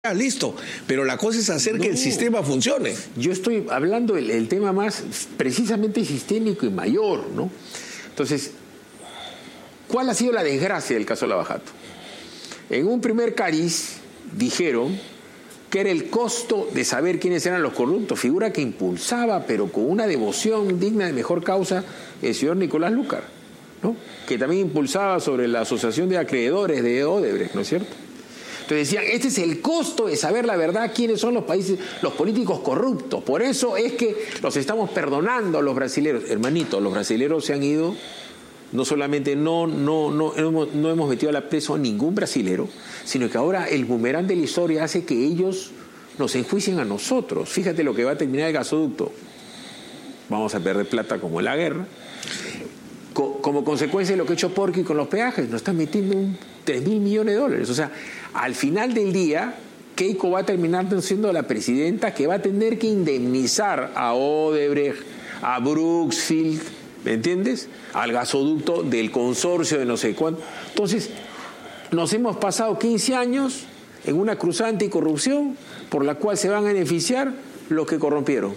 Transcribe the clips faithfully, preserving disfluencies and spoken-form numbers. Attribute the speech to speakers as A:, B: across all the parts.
A: Ah, listo, pero la cosa es hacer no, que el sistema funcione.
B: Yo estoy hablando del el tema más precisamente sistémico y mayor, ¿no? Entonces, ¿cuál ha sido la desgracia del caso Lava Jato? En un primer cariz dijeron que era el costo de saber quiénes eran los corruptos, figura que impulsaba, pero con una devoción digna de mejor causa, el señor Nicolás Lucar, ¿no? Que también impulsaba sobre la asociación de acreedores de Odebrecht, ¿no es cierto? Entonces decían, este es el costo de saber la verdad quiénes son los países, los políticos corruptos. Por eso es que los estamos perdonando a los brasileros. Hermanito, los brasileros se han ido, no solamente no, no, no, no, hemos, no hemos metido a la preso a ningún brasilero, sino que ahora el boomerang de la historia hace que ellos nos enjuicien a nosotros. Fíjate lo que va a terminar el gasoducto. Vamos a perder plata como en la guerra. Co como consecuencia de lo que ha hecho Porky con los peajes, nos están metiendo un tres mil millones de dólares. O sea, al final del día, Keiko va a terminar siendo la presidenta que va a tener que indemnizar a Odebrecht, a Brookfield, ¿me entiendes? Al gasoducto del consorcio de no sé cuánto. Entonces, nos hemos pasado quince años en una cruzada anticorrupción por la cual se van a beneficiar los que corrompieron.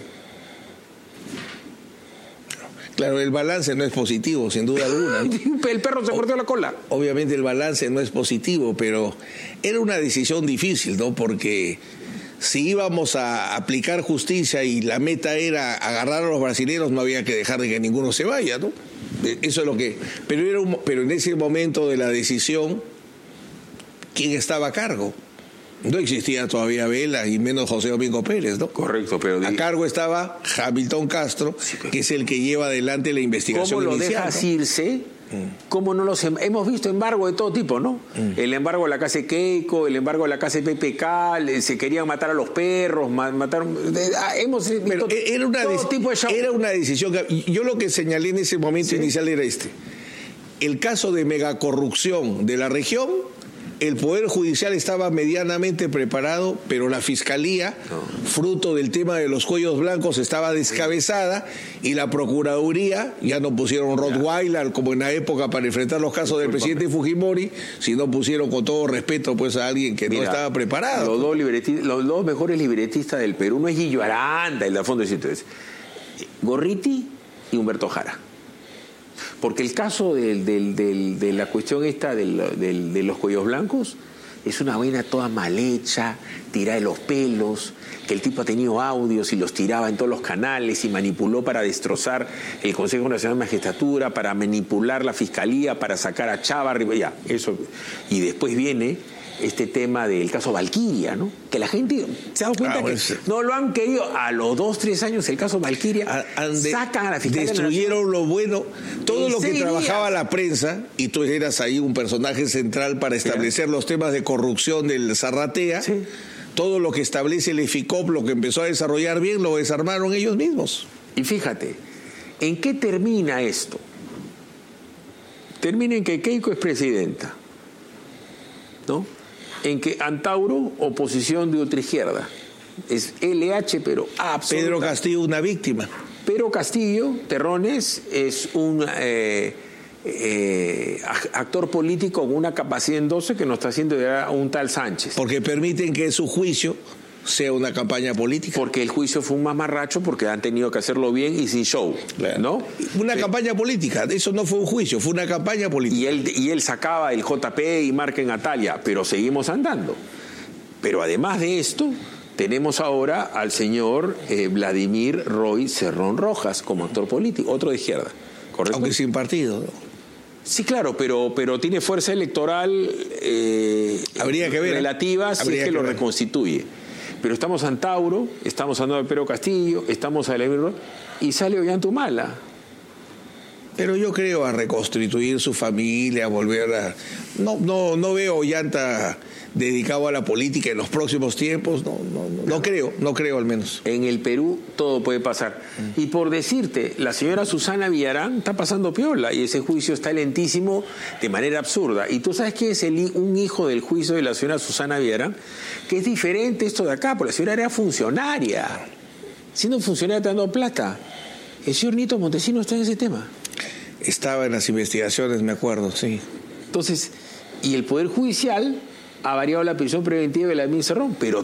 A: Claro, el balance no es positivo, sin duda alguna, ¿no?
B: El perro se mordió la cola.
A: Obviamente el balance no es positivo, pero era una decisión difícil, ¿no? Porque si íbamos a aplicar justicia y la meta era agarrar a los brasileños, no había que dejar de que ninguno se vaya, ¿no? Eso es lo que... Pero, era un... pero en ese momento de la decisión, ¿quién estaba a cargo? No existía todavía Vela y menos José Domingo Pérez, ¿no?
B: Correcto, pero...
A: A cargo estaba Hamilton Castro, sí, que es el que lleva adelante la investigación
B: inicial. ¿Cómo lo
A: inicial,
B: dejas
A: ¿no?
B: irse? Mm. ¿Cómo no los... Hemos visto embargo de todo tipo, ¿no? Mm. El embargo de la casa de Keiko, el embargo de la casa de P P K, se querían matar a los perros, mataron... Hemos visto
A: pero era una
B: todo tipo de...
A: Era una decisión... Que, yo lo que señalé en ese momento sí. inicial era este. El caso de megacorrupción de la región... El Poder Judicial estaba medianamente preparado, pero la Fiscalía, no. fruto del tema de los cuellos blancos, estaba descabezada y la Procuraduría, ya no pusieron Rottweiler como en la época para enfrentar los casos del presidente Fujimori, sino pusieron con todo respeto pues a alguien que Mira, no estaba preparado.
B: Los dos, los dos mejores libretistas del Perú, no es Guillo Aranda, el de fondo es Gorriti y Humberto Jara. Porque el caso del, del, del, de la cuestión esta del, del, de los cuellos blancos es una vaina toda mal hecha, tirada de los pelos, que el tipo ha tenido audios y los tiraba en todos los canales y manipuló para destrozar el Consejo Nacional de Magistratura, para manipular la Fiscalía, para sacar a Chávez, ya, eso. Y después viene este tema del caso Valquiria, ¿no? Que la gente se ha dado cuenta ah, bueno, que sí. no lo han querido. A los dos, tres años el caso Valquiria sacan a la Fiscalía.
A: Destruyeron lo bueno, todo lo que trabajaba días. la prensa, y tú eras ahí un personaje central para establecer sí. los temas de corrupción del Zarratea. Sí. Todo lo que establece el EFICOP, lo que empezó a desarrollar bien, lo desarmaron ellos mismos.
B: Y fíjate, ¿en qué termina esto? Termina en que Keiko es presidenta, ¿no? En que Antauro, oposición de ultraizquierda. Es L H, pero absoluta.
A: Pedro Castillo, una víctima.
B: Pedro Castillo, Terrones, es un eh, eh, actor político con una capacidad en doce que nos está haciendo llegar a un tal Sánchez.
A: Porque permiten que su juicio sea una campaña política.
B: Porque el juicio fue un mamarracho, porque han tenido que hacerlo bien y sin show, claro. ¿no?
A: Una sí. campaña política, eso no fue un juicio, fue una campaña política.
B: Y él, y él sacaba el J P y marca en Atalia, pero seguimos andando. Pero además de esto, tenemos ahora al señor eh, Vladimir Roy Cerrón Rojas como actor político, otro de izquierda, ¿correcto?
A: Aunque sin partido, ¿no?
B: Sí, claro, pero, pero tiene fuerza electoral eh,
A: Habría que ver,
B: relativa si es que, que lo ver. reconstituye. Pero estamos a Antauro, estamos hablando de Pedro Castillo, estamos a Vladimir Roy, y sale Ollantumala.
A: Pero yo creo a reconstituir su familia, a volver a... No, no, no veo Ollanta dedicado a la política en los próximos tiempos, no, no, no, no creo, no creo al menos.
B: En el Perú todo puede pasar. Mm. Y por decirte, la señora Susana Villarán está pasando piola y ese juicio está lentísimo de manera absurda. ¿Y tú sabes quién es el, un hijo del juicio de la señora Susana Villarán? Que es diferente esto de acá, porque la señora era funcionaria. Siendo funcionaria te dando plata. El señor Nito Montesino está en ese tema.
A: Estaba en las investigaciones, me acuerdo, sí.
B: Entonces, y el Poder Judicial ha variado la prisión preventiva de la Cerrón, pero